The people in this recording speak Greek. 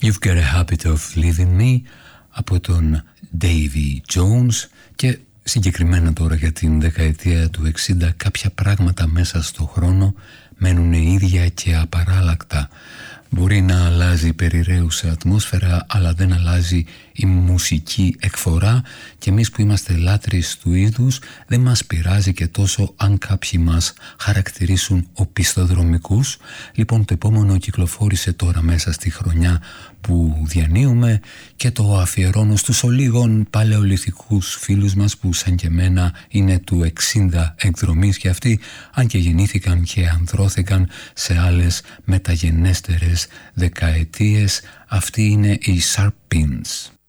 You've got a habit of leaving me από τον Davy Jones. Και συγκεκριμένα τώρα για την δεκαετία του 60, κάποια πράγματα μέσα στο χρόνο μένουν ίδια και απαράλλακτα. Μπορεί να αλλάζει η περιραίουσα ατμόσφαιρα, αλλά δεν αλλάζει η μουσική εκφορά, και εμείς που είμαστε λάτρεις του είδους δεν μας πειράζει και τόσο αν κάποιοι μας χαρακτηρίσουν οπισθοδρομικούς. Λοιπόν, το επόμενο κυκλοφόρησε τώρα μέσα στη χρονιά που διανύουμε και το αφιερώνω στους ολίγων παλαιολιθικούς φίλους μας που σαν και εμένα είναι του 60 εκδρομής, και αυτοί, αν και γεννήθηκαν και ανδρώθηκαν σε άλλες μεταγενέστερες δεκαετίες, αυτοί είναι οι Sharp Pins.